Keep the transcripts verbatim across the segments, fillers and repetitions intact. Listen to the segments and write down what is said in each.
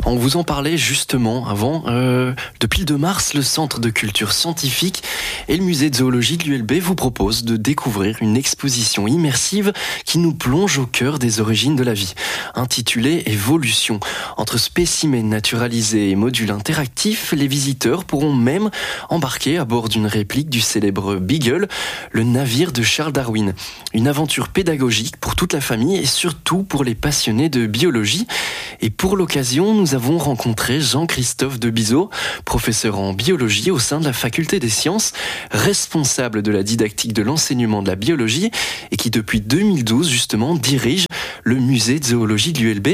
On vous en parlait justement avant. Euh, depuis le deux mars, le Centre de culture scientifique et le musée de zoologie de l'U L B vous proposent de découvrir une exposition immersive qui nous plonge au cœur des origines de la vie, intitulée Évolution. Entre spécimens naturalisés et modules interactifs, les visiteurs pourront même embarquer à bord d'une réplique du célèbre Beagle, le navire de Charles Darwin. Une aventure pédagogique pour toute la famille et surtout pour les passionnés de biologie. Et pour l'occasion, nous avons rencontré Jean-Christophe Debizeau, professeur en biologie au sein de la faculté des sciences, responsable de la didactique de l'enseignement de la biologie et qui depuis deux mille douze justement dirige le musée de zoologie de l'U L B.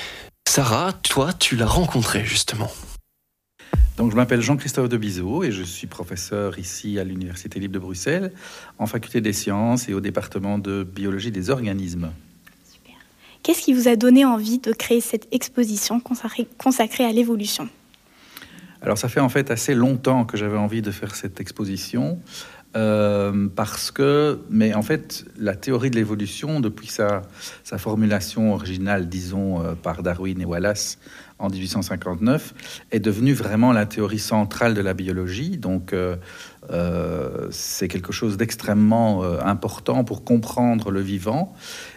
Sarah, toi, tu l'as rencontré justement. Donc, je m'appelle Jean-Christophe Debizeau et je suis professeur ici à l'Université libre de Bruxelles en faculté des sciences et au département de biologie des organismes. Qu'est-ce qui vous a donné envie de créer cette exposition consacrée, consacrée à l'évolution ? Alors, ça fait en fait assez longtemps que j'avais envie de faire cette exposition, euh, parce que, mais en fait, la théorie de l'évolution, depuis sa, sa formulation originale, disons, euh, par Darwin et Wallace en dix-huit cent cinquante-neuf, est devenue vraiment la théorie centrale de la biologie. Donc, euh, euh, c'est quelque chose d'extrêmement euh, important pour comprendre le vivant.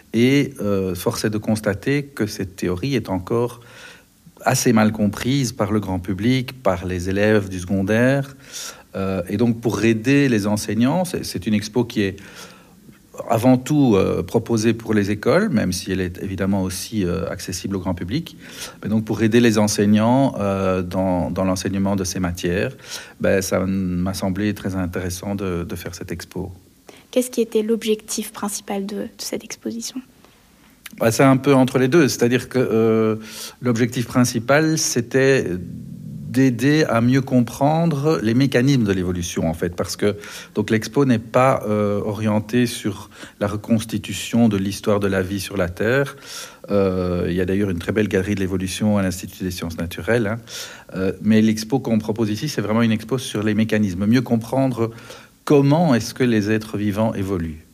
Et euh, force est de constater que cette théorie est encore assez mal comprise par le grand public, par les élèves du secondaire. Euh, et donc, pour aider les enseignants, c'est, c'est une expo qui est avant tout euh, proposée pour les écoles, même si elle est évidemment aussi euh, accessible au grand public. Mais donc, pour aider les enseignants euh, dans, dans l'enseignement de ces matières, ben, ça m'a semblé très intéressant de, de faire cette expo. Qu'est-ce qui était l'objectif principal de, de cette exposition ? Bah, c'est un peu entre les deux. C'est-à-dire que euh, l'objectif principal, c'était d'aider à mieux comprendre les mécanismes de l'évolution, en fait. Parce que donc, l'expo n'est pas euh, orientée sur la reconstitution de l'histoire de la vie sur la Terre. Euh, il y a d'ailleurs une très belle galerie de l'évolution à l'Institut des sciences naturelles. Hein. Euh, mais l'expo qu'on propose ici, c'est vraiment une expo sur les mécanismes. Mieux comprendre comment est-ce que les êtres vivants évoluent.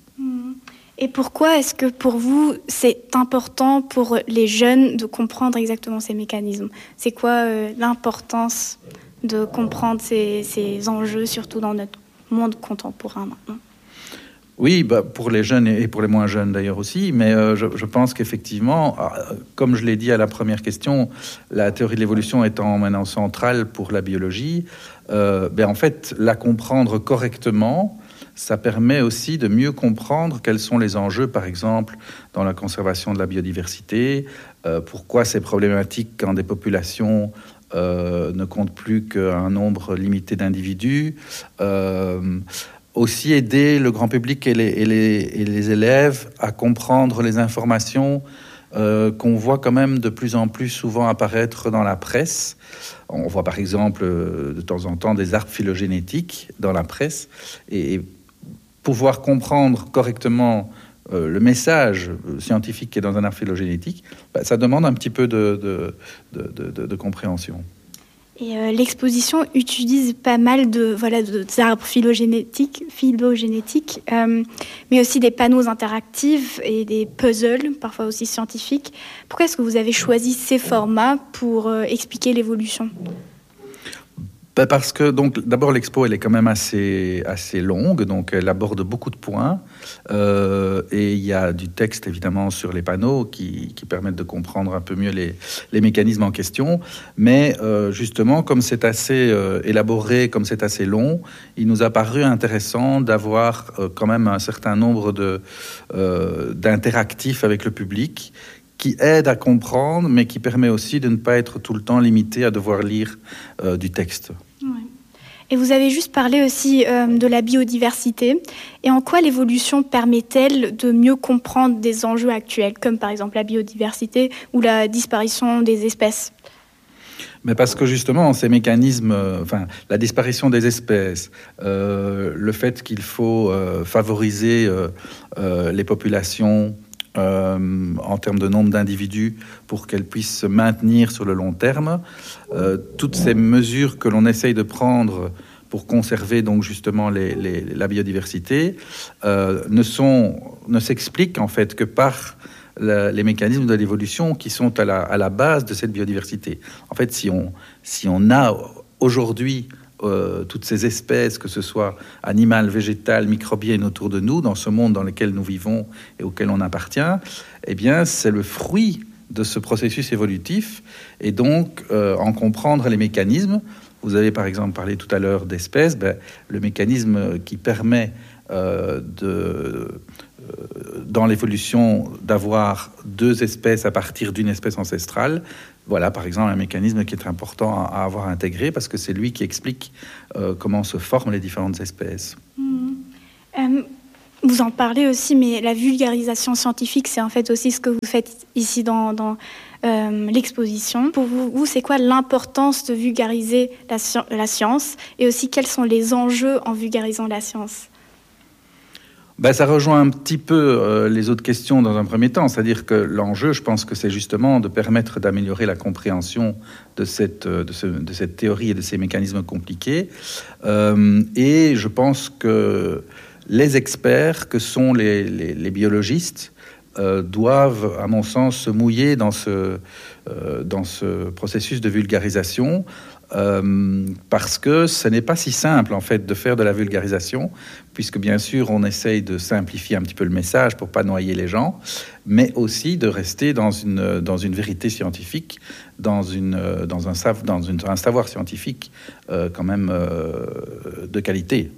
Et pourquoi est-ce que pour vous, c'est important pour les jeunes de comprendre exactement ces mécanismes ? C'est quoi euh, l'importance de comprendre ces, ces enjeux, surtout dans notre monde contemporain maintenant ? Oui, bah, pour les jeunes et pour les moins jeunes d'ailleurs aussi, mais euh, je, je pense qu'effectivement, comme je l'ai dit à la première question, la théorie de l'évolution étant maintenant centrale pour la biologie, euh, ben en fait, la comprendre correctement, ça permet aussi de mieux comprendre quels sont les enjeux, par exemple, dans la conservation de la biodiversité, euh, pourquoi c'est problématique quand des populations euh, ne comptent plus qu'un nombre limité d'individus, euh, aussi aider le grand public et les, et les, et les élèves à comprendre les informations euh, qu'on voit quand même de plus en plus souvent apparaître dans la presse. On voit par exemple de temps en temps des arbres phylogénétiques dans la presse, et, et pouvoir comprendre correctement euh, le message scientifique qui est dans un arbre phylogénétique, bah, ça demande un petit peu de, de, de, de, de, de compréhension. Et euh, l'exposition utilise pas mal de voilà de, d'arbres phylogénétiques, phylogénétiques euh, mais aussi des panneaux interactifs et des puzzles, parfois aussi scientifiques. Pourquoi est-ce que vous avez choisi ces formats pour euh, expliquer l'évolution ? Ben parce que donc d'abord l'expo elle est quand même assez assez longue, donc elle aborde beaucoup de points euh, et il y a du texte évidemment sur les panneaux qui, qui permettent de comprendre un peu mieux les, les mécanismes en question. Mais euh, justement comme c'est assez euh, élaboré, comme c'est assez long, il nous a paru intéressant d'avoir euh, quand même un certain nombre de euh, d'interactifs avec le public, qui aide à comprendre, mais qui permet aussi de ne pas être tout le temps limité à devoir lire euh, du texte. Ouais. Et vous avez juste parlé aussi euh, de la biodiversité. Et en quoi l'évolution permet-elle de mieux comprendre des enjeux actuels, comme par exemple la biodiversité ou la disparition des espèces ? Mais parce que justement, ces mécanismes, euh, enfin, la disparition des espèces, euh, le fait qu'il faut euh, favoriser euh, euh, les populations, Euh, en termes de nombre d'individus pour qu'elles puissent se maintenir sur le long terme. Euh, toutes ces mesures que l'on essaye de prendre pour conserver donc justement les, les, la biodiversité euh, ne, sont, ne s'expliquent en fait que par la, les mécanismes de l'évolution qui sont à la, à la base de cette biodiversité. En fait, si on, si on a aujourd'hui euh, toutes ces espèces, que ce soit animales, végétales, microbiennes autour de nous, dans ce monde dans lequel nous vivons et auquel on appartient, eh bien, c'est le fruit de ce processus évolutif, et donc euh, en comprendre les mécanismes. Vous avez par exemple parlé tout à l'heure d'espèces, ben, le mécanisme qui permet euh, de, euh, dans l'évolution d'avoir deux espèces à partir d'une espèce ancestrale, voilà par exemple un mécanisme qui est important à, à avoir intégré, parce que c'est lui qui explique euh, comment se forment les différentes espèces. Mmh. Euh... Vous en parlez aussi, mais la vulgarisation scientifique, c'est en fait aussi ce que vous faites ici dans, dans euh, l'exposition. Pour vous, vous, c'est quoi l'importance de vulgariser la, la science, et aussi quels sont les enjeux en vulgarisant la science? Ben, ça rejoint un petit peu euh, les autres questions dans un premier temps, c'est-à-dire que l'enjeu, je pense que c'est justement de permettre d'améliorer la compréhension de cette, de, ce, de cette théorie et de ces mécanismes compliqués. Euh, et je pense que les experts, que sont les, les, les biologistes, euh, doivent, à mon sens, se mouiller dans ce, euh, dans ce processus de vulgarisation, euh, parce que ce n'est pas si simple, en fait, de faire de la vulgarisation, puisque, bien sûr, on essaye de simplifier un petit peu le message pour pas noyer les gens, mais aussi de rester dans une, dans une vérité scientifique, dans, une, dans, un, dans une, un savoir scientifique euh, quand même euh, de qualité.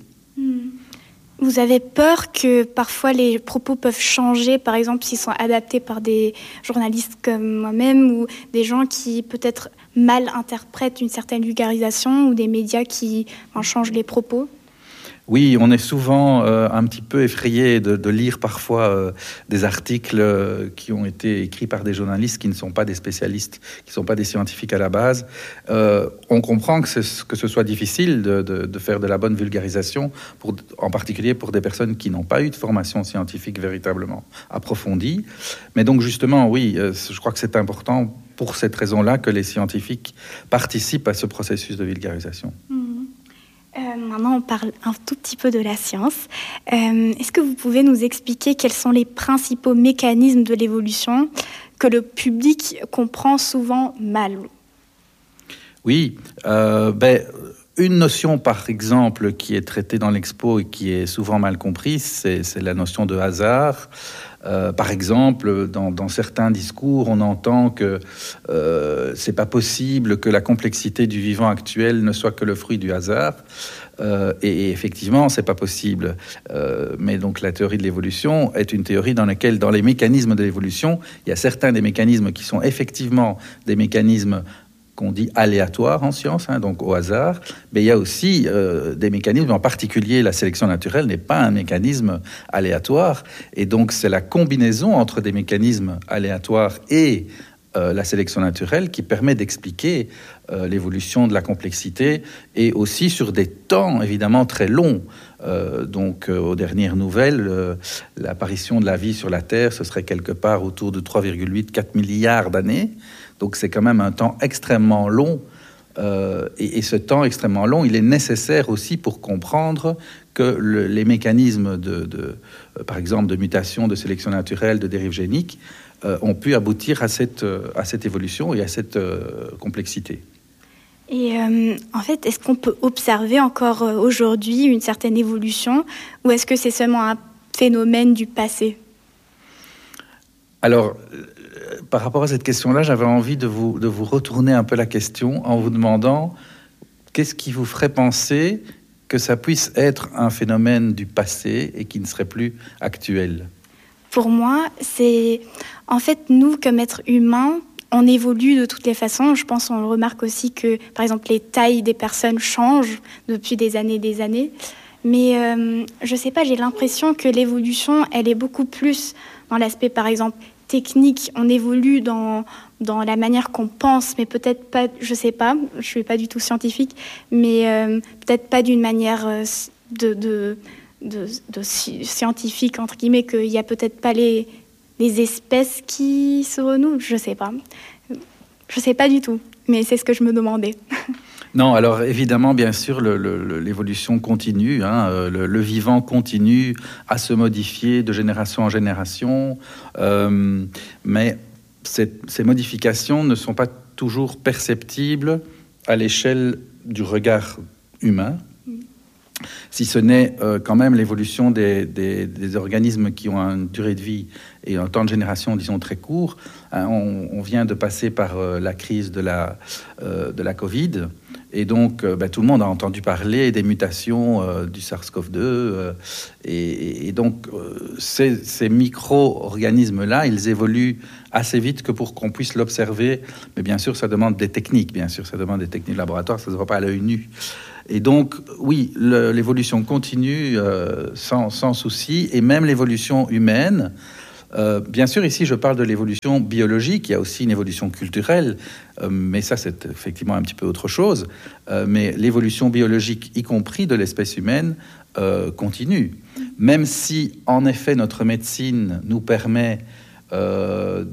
Vous avez peur que parfois les propos peuvent changer, par exemple s'ils sont adaptés par des journalistes comme moi-même, ou des gens qui peut-être mal interprètent une certaine vulgarisation, ou des médias qui en changent les propos? Oui, on est souvent euh, un petit peu effrayé de, de lire parfois euh, des articles euh, qui ont été écrits par des journalistes qui ne sont pas des spécialistes, qui ne sont pas des scientifiques à la base. Euh, on comprend que, que ce soit difficile de, de, de faire de la bonne vulgarisation, pour, en particulier pour des personnes qui n'ont pas eu de formation scientifique véritablement approfondie. Mais donc justement, oui, euh, je crois que c'est important pour cette raison-là que les scientifiques participent à ce processus de vulgarisation. Mmh. Euh, maintenant, on parle un tout petit peu de la science. Euh, est-ce que vous pouvez nous expliquer quels sont les principaux mécanismes de l'évolution que le public comprend souvent mal? Oui, euh, ben, une notion, par exemple, qui est traitée dans l'expo et qui est souvent mal comprise, c'est, c'est la notion de hasard. Euh, par exemple, dans, dans certains discours, on entend que euh, c'est pas possible que la complexité du vivant actuel ne soit que le fruit du hasard. Euh, et, et effectivement, c'est pas possible. Euh, mais donc, la théorie de l'évolution est une théorie dans laquelle, dans les mécanismes de l'évolution, il y a certains des mécanismes qui sont effectivement des mécanismes qu'on dit aléatoires en science, hein, donc au hasard, mais il y a aussi euh, des mécanismes, en particulier la sélection naturelle n'est pas un mécanisme aléatoire, et donc c'est la combinaison entre des mécanismes aléatoires et euh, la sélection naturelle qui permet d'expliquer euh, l'évolution de la complexité, et aussi sur des temps évidemment très longs. Euh, donc euh, aux dernières nouvelles, euh, l'apparition de la vie sur la Terre, ce serait quelque part autour de trois virgule huit à quatre milliards d'années. Donc c'est quand même un temps extrêmement long, euh, et, et ce temps extrêmement long, il est nécessaire aussi pour comprendre que le, les mécanismes de, de euh, par exemple, de mutation, de sélection naturelle, de dérive génique, euh, ont pu aboutir à cette, à cette évolution et à cette euh, complexité. Et euh, en fait, est-ce qu'on peut observer encore euh, aujourd'hui une certaine évolution, ou est-ce que c'est seulement un phénomène du passé? Alors, par rapport à cette question-là, j'avais envie de vous, de vous retourner un peu la question en vous demandant qu'est-ce qui vous ferait penser que ça puisse être un phénomène du passé et qui ne serait plus actuel? Pour moi, c'est... En fait, nous, comme êtres humains, on évolue de toutes les façons. Je pense qu'on remarque aussi que, par exemple, les tailles des personnes changent depuis des années et des années. Mais euh, je ne sais pas, j'ai l'impression que l'évolution, elle est beaucoup plus dans l'aspect, par exemple, technique. On évolue dans, dans la manière qu'on pense, mais peut-être pas, je ne sais pas, je ne suis pas du tout scientifique, mais euh, peut-être pas d'une manière euh, de, de, de, de scientifique, entre guillemets, qu'il n'y a peut-être pas les, les espèces qui se renouvelent, je ne sais pas. Je ne sais pas du tout, mais c'est ce que je me demandais. Non, alors évidemment, bien sûr, le, le, l'évolution continue. Hein, le, le vivant continue à se modifier de génération en génération, euh, mais ces, ces modifications ne sont pas toujours perceptibles à l'échelle du regard humain, si ce n'est euh, quand même l'évolution des, des, des organismes qui ont une durée de vie et un temps de génération, disons, très court. Hein, on, on vient de passer par euh, la crise de la, euh, de la Covid, et donc euh, ben, tout le monde a entendu parler des mutations euh, du SARS-CoV deux, euh, et, et donc euh, ces, ces micro-organismes-là, ils évoluent assez vite que pour qu'on puisse l'observer, mais bien sûr, ça demande des techniques, bien sûr, ça demande des techniques de laboratoire, ça ne se voit pas à l'œil nu. Et donc, oui, le, l'évolution continue euh, sans, sans souci, et même l'évolution humaine. Euh, bien sûr, ici, je parle de l'évolution biologique. Il y a aussi une évolution culturelle, euh, mais ça, c'est effectivement un petit peu autre chose. Euh, mais l'évolution biologique, y compris de l'espèce humaine, euh, continue. Même si, en effet, notre médecine nous permet euh,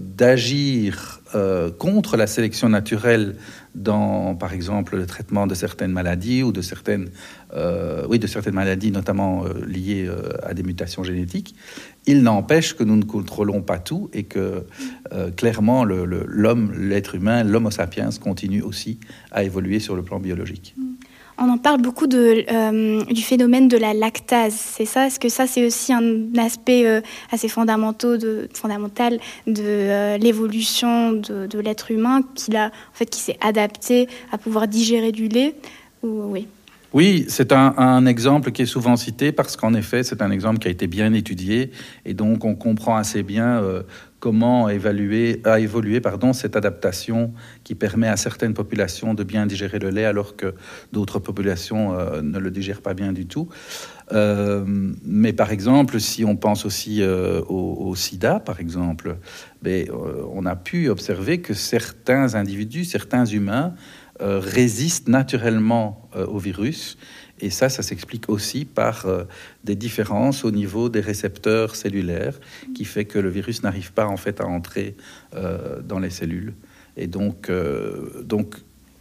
d'agir euh, contre la sélection naturelle dans, par exemple, le traitement de certaines maladies ou de certaines, euh, oui, de certaines maladies, notamment euh, liées euh, à des mutations génétiques. Il n'empêche que nous ne contrôlons pas tout et que, euh, clairement, le, le, l'homme, l'être humain, l'homo sapiens continue aussi à évoluer sur le plan biologique. On en parle beaucoup de, euh, du phénomène de la lactase, c'est ça? Est-ce que ça, c'est aussi un aspect euh, assez fondamental de, fondamental de euh, l'évolution de, de l'être humain, qu'il a, en fait, qui s'est adapté à pouvoir digérer du lait? Ou, oui. Oui, c'est un, un exemple qui est souvent cité parce qu'en effet, c'est un exemple qui a été bien étudié et donc on comprend assez bien euh, comment évaluer, a évolué pardon, cette adaptation qui permet à certaines populations de bien digérer le lait alors que d'autres populations euh, ne le digèrent pas bien du tout. Euh, mais par exemple, si on pense aussi euh, au, au sida, par exemple, ben, euh, on a pu observer que certains individus, certains humains, Euh, résistent naturellement euh, au virus. Et ça, ça s'explique aussi par euh, des différences au niveau des récepteurs cellulaires qui fait que le virus n'arrive pas en fait à entrer euh, dans les cellules. Et donc, euh, donc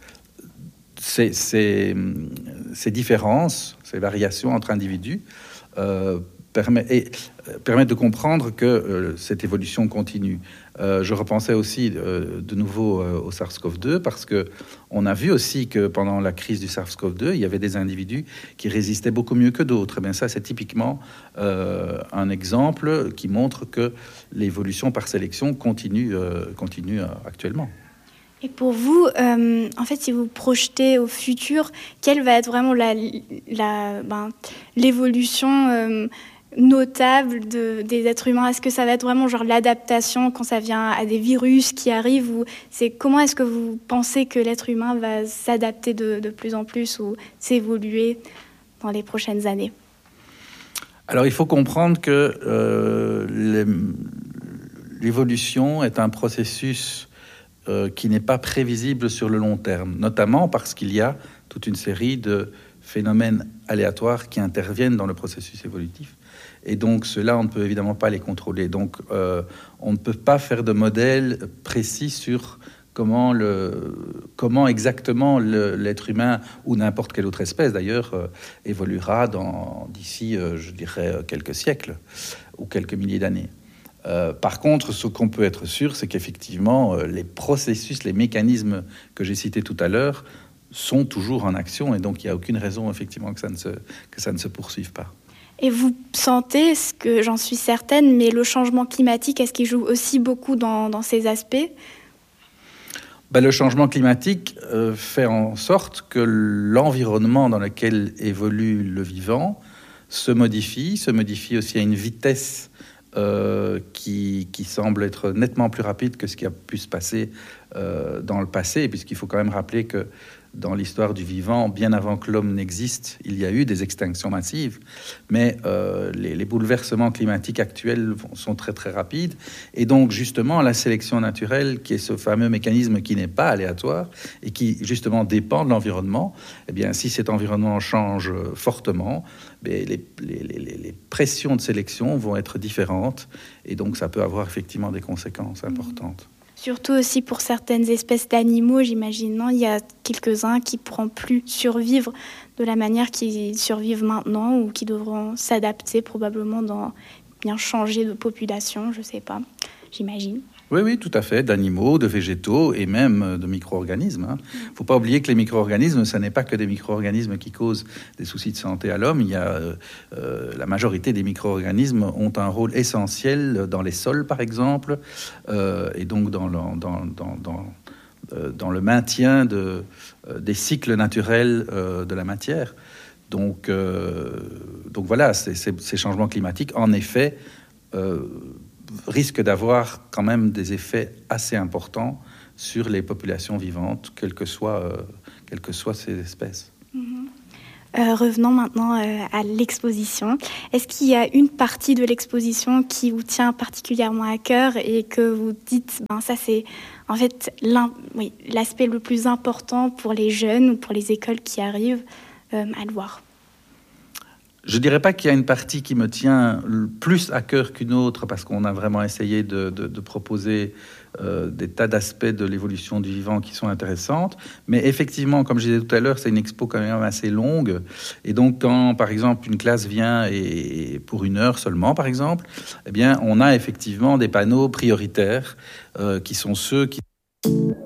ces, ces, ces différences, ces variations entre individus euh, permettent, et, euh, permettent de comprendre que euh, cette évolution continue. Euh, je repensais aussi euh, de nouveau euh, au SARS-CoV deux parce que on a vu aussi que pendant la crise du SARS-CoV deux, il y avait des individus qui résistaient beaucoup mieux que d'autres. Et bien ça, c'est typiquement euh, un exemple qui montre que l'évolution par sélection continue, euh, continue euh, actuellement. Et pour vous, euh, en fait, si vous projetez au futur, quelle va être vraiment la, la, ben, l'évolution euh, notable de, des êtres humains? Est-ce que ça va être vraiment genre l'adaptation quand ça vient à des virus qui arrivent, ou c'est comment est-ce que vous pensez que l'être humain va s'adapter de, de plus en plus ou s'évoluer dans les prochaines années? Alors il faut comprendre que euh, les, l'évolution est un processus euh, qui n'est pas prévisible sur le long terme, notamment parce qu'il y a toute une série de phénomènes aléatoires qui interviennent dans le processus évolutif. Et donc, ceux-là, on ne peut évidemment pas les contrôler. Donc, euh, on ne peut pas faire de modèle précis sur comment, le, comment exactement le, l'être humain, ou n'importe quelle autre espèce d'ailleurs, euh, évoluera dans, d'ici, euh, je dirais, quelques siècles ou quelques milliers d'années. Euh, par contre, ce qu'on peut être sûr, c'est qu'effectivement, euh, les processus, les mécanismes que j'ai cités tout à l'heure sont toujours en action. Et donc, il n'y a aucune raison, effectivement, que ça ne se, que ça ne se poursuive pas. Et vous sentez, ce que j'en suis certaine, mais le changement climatique, est-ce qu'il joue aussi beaucoup dans, dans ces aspects? Ben, le changement climatique euh, fait en sorte que l'environnement dans lequel évolue le vivant se modifie, se modifie aussi à une vitesse euh, qui, qui semble être nettement plus rapide que ce qui a pu se passer euh, dans le passé, puisqu'il faut quand même rappeler que dans l'histoire du vivant, bien avant que l'homme n'existe, il y a eu des extinctions massives, mais euh, les, les bouleversements climatiques actuels sont très très rapides, et donc justement la sélection naturelle, qui est ce fameux mécanisme qui n'est pas aléatoire et qui justement dépend de l'environnement, eh bien si cet environnement change fortement, les, les, les, les pressions de sélection vont être différentes, et donc ça peut avoir effectivement des conséquences importantes. Surtout aussi pour certaines espèces d'animaux, j'imagine. Non, il y a quelques-uns qui ne pourront plus survivre de la manière qu'ils survivent maintenant ou qui devront s'adapter probablement dans bien changer de population, je ne sais pas, j'imagine. Oui, oui, tout à fait, d'animaux, de végétaux et même de micro-organismes. Il hein. ne faut pas oublier que les micro-organismes, ce n'est pas que des micro-organismes qui causent des soucis de santé à l'homme. Il y a, euh, la majorité des micro-organismes ont un rôle essentiel dans les sols, par exemple, euh, et donc dans le, dans, dans, dans, euh, dans le maintien de, euh, des cycles naturels euh, de la matière. Donc, euh, donc voilà, c'est, c'est, ces changements climatiques, en effet, euh, risque d'avoir quand même des effets assez importants sur les populations vivantes, quelles que soient, euh, quelles que soient ces espèces. Mmh. Euh, revenons maintenant euh, à l'exposition. Est-ce qu'il y a une partie de l'exposition qui vous tient particulièrement à cœur et que vous dites, ben ça c'est en fait oui, l'aspect le plus important pour les jeunes ou pour les écoles qui arrivent euh, à le voir? Je ne dirais pas qu'il y a une partie qui me tient plus à cœur qu'une autre, parce qu'on a vraiment essayé de, de, de proposer euh, des tas d'aspects de l'évolution du vivant qui sont intéressantes. Mais effectivement, comme je disais tout à l'heure, c'est une expo quand même assez longue. Et donc, quand, par exemple, une classe vient et, et pour une heure seulement, par exemple, eh bien, on a effectivement des panneaux prioritaires euh, qui sont ceux qui...